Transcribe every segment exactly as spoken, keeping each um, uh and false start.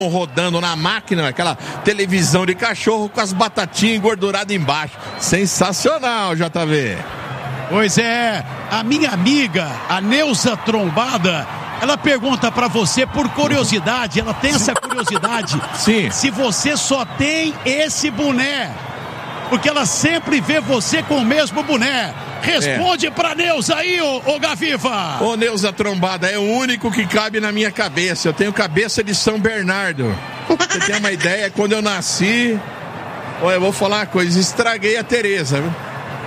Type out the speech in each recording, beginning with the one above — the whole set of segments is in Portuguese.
rodando na máquina, aquela televisão de cachorro com as batatinhas engorduradas embaixo. Sensacional, J V. Pois é, a minha amiga, a Neuza Trombada, ela pergunta pra você por curiosidade, ela tem essa curiosidade. Sim. Se você só tem esse boné, porque ela sempre vê você com o mesmo boné. Responde é. pra Neuza aí, ô, ô Gaviva. Ô Neuza Trombada, é o único que cabe na minha cabeça. Eu tenho cabeça de São Bernardo. Você tem uma ideia, quando eu nasci, olha, eu vou falar uma coisa, estraguei a Tereza, viu?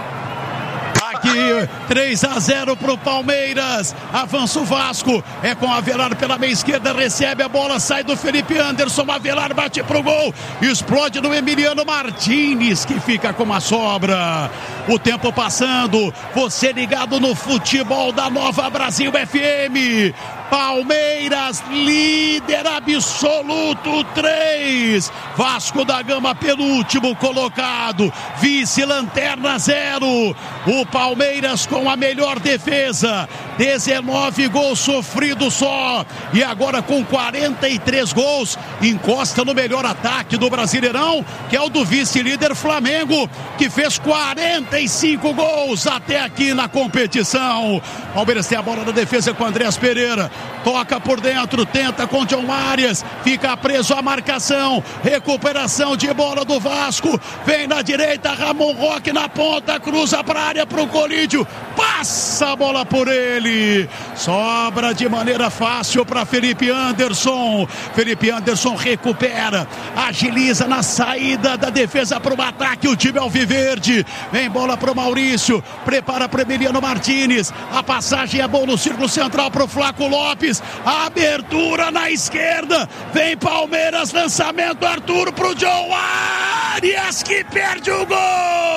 Aqui, três a zero pro Palmeiras. Avança o Vasco. É com Avelar pela meia esquerda. Recebe a bola, sai do Felipe Anderson. Avelar bate pro gol. Explode no Emiliano Martins, que fica com uma sobra. O tempo passando. Você ligado no futebol da Nova Brasil F M. Palmeiras, líder absoluto, três. Vasco da Gama, penúltimo colocado. Vice-lanterna, zero. O Palmeiras com a melhor defesa. dezenove gols sofridos só. E agora com quarenta e três gols, encosta no melhor ataque do Brasileirão, que é o do vice-líder Flamengo, que fez quarenta e cinco gols até aqui na competição. Palmeiras tem a bola na defesa com Andreas Pereira. Toca por dentro, tenta com John Arias, fica preso à marcação, recuperação de bola do Vasco, vem na direita, Ramon Roque na ponta, cruza para a área pro Colídio, passa a bola por ele, sobra de maneira fácil para Felipe Anderson. Felipe Anderson recupera, agiliza na saída da defesa para o ataque, o time alviverde, vem bola pro Maurício, prepara para Emiliano Martins, a passagem é boa no círculo central pro Flaco Lopes, a abertura na esquerda, vem Palmeiras, lançamento, Arthur pro John Arias, que perde o gol.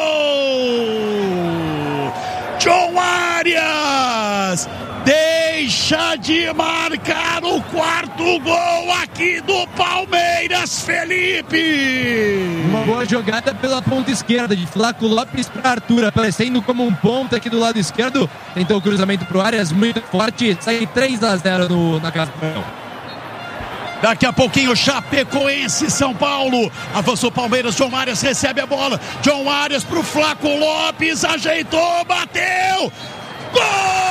John Arias deixa de marcar o quarto gol aqui do Palmeiras, Felipe. Uma boa jogada pela ponta esquerda de Flaco Lopes para Arthur, aparecendo como um ponta aqui do lado esquerdo. Tentou o cruzamento pro Arias, muito forte, sai três a zero no, na casa do Palmeiras. Daqui a pouquinho, Chapecoense, São Paulo. Avançou Palmeiras, John Arias recebe a bola. John Arias pro Flaco Lopes, ajeitou, bateu. Gol!